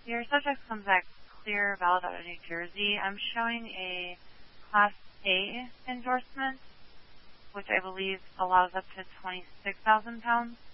Your subject comes back clear, valid out of New Jersey. I'm showing a Class A endorsement, which I believe allows up to 26,000 pounds.